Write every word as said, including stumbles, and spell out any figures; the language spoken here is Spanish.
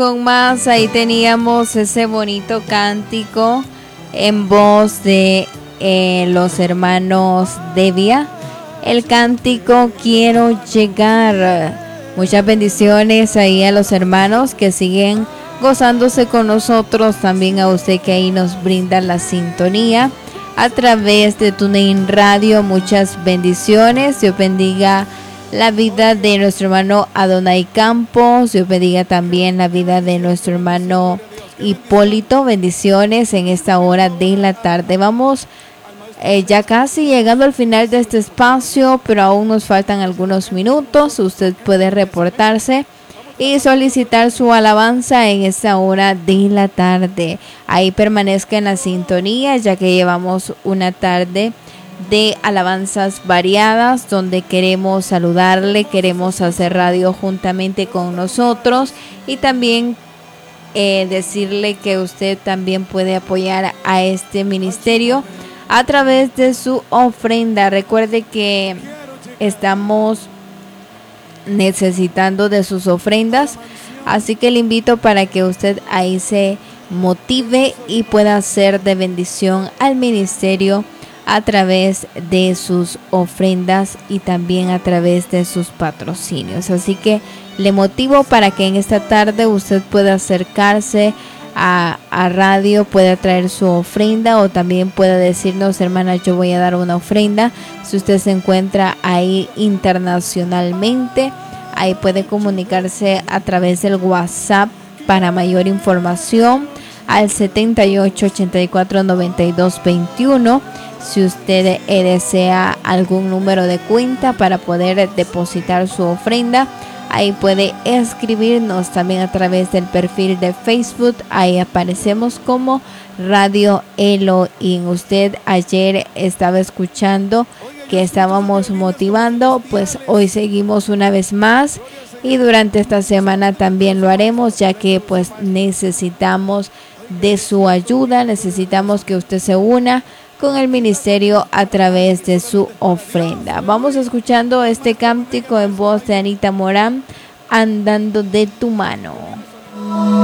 Con más, ahí teníamos ese bonito cántico en voz de eh, los hermanos Devia. El cántico Quiero Llegar. Muchas bendiciones ahí a los hermanos que siguen gozándose con nosotros. También a usted que ahí nos brinda la sintonía a través de TuneIn Radio. Muchas bendiciones. Dios bendiga la vida de nuestro hermano Adonai Campos. Dios bendiga también la vida de nuestro hermano Hipólito. Bendiciones en esta hora de la tarde. Vamos eh, ya casi llegando al final de este espacio, pero aún nos faltan algunos minutos. Usted puede reportarse y solicitar su alabanza en esta hora de la tarde. Ahí permanezca en la sintonía, ya que llevamos una tarde de alabanzas variadas, donde queremos saludarle, queremos hacer radio juntamente con nosotros y también eh, decirle que usted también puede apoyar a este ministerio a través de su ofrenda. Recuerde que estamos necesitando de sus ofrendas, así que le invito para que usted ahí se motive y pueda ser de bendición al ministerio a través de sus ofrendas y también a través de sus patrocinios. Así que le motivo para que en esta tarde usted pueda acercarse a, a radio, pueda traer su ofrenda o también pueda decirnos: hermana, yo voy a dar una ofrenda. Si usted se encuentra ahí internacionalmente, ahí puede comunicarse a través del WhatsApp para mayor información al setenta y ocho, ochenta y cuatro, noventa y dos, veintiuno. Si usted eh, desea algún número de cuenta para poder depositar su ofrenda, ahí puede escribirnos también a través del perfil de Facebook. Ahí aparecemos como Radio Elohim. Usted ayer estaba escuchando que estábamos motivando, pues hoy seguimos una vez más y durante esta semana también lo haremos, ya que pues necesitamos de su ayuda, necesitamos que usted se una con el ministerio a través de su ofrenda. Vamos escuchando este cántico en voz de Anita Morán, Andando de tu mano.